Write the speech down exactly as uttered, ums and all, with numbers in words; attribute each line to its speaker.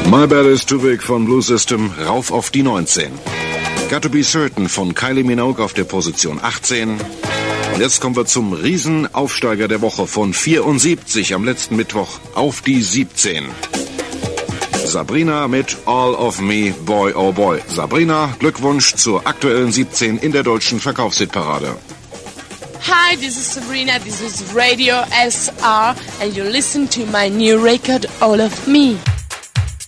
Speaker 1: My Bad Is Too Big von Blue System rauf auf die neunzehn. Got to Be Certain von Kylie Minogue auf der Position achtzehn. Und jetzt kommen wir zum Riesenaufsteiger der Woche von vierundsiebzig am letzten Mittwoch auf die siebzehn. Sabrina mit All of Me, Boy Oh Boy. Sabrina, Glückwunsch zur aktuellen siebzehn in der deutschen Verkaufshitparade.
Speaker 2: Hi, this is Sabrina, this is Radio S R and you listen to my new record All of Me.